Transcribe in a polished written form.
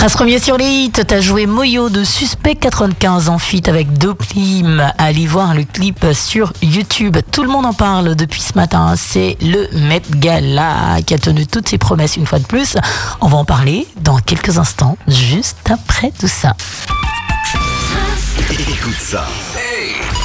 Race premier sur les hits, t'as joué Moyo de Suspect 95 en feat avec Doclim. Allez voir le clip sur YouTube. Tout le monde en parle depuis ce matin. C'est le Met Gala qui a tenu toutes ses promesses une fois de plus. On va en parler dans quelques instants, juste après tout ça. Écoute ça.